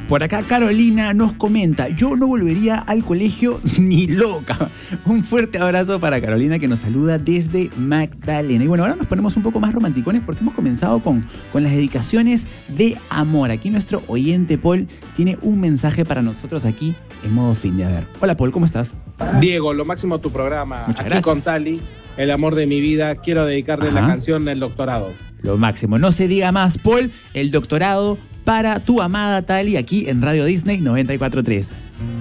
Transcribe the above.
Por acá Carolina nos comenta: yo no volvería al colegio ni loca. Un fuerte abrazo para Carolina, que nos saluda desde Magdalena. Y bueno, ahora nos ponemos un poco más romanticones porque hemos comenzado con las dedicaciones de amor. Aquí nuestro oyente Paul tiene un mensaje para nosotros aquí en modo fin de. A ver, hola Paul, ¿cómo estás? Diego, lo máximo tu programa. Muchas aquí gracias. con Tali, el amor de mi vida. Quiero dedicarle la canción El Doctorado. Lo máximo. No se diga más, Paul. El Doctorado para tu amada Tali, aquí en Radio Disney 94.3.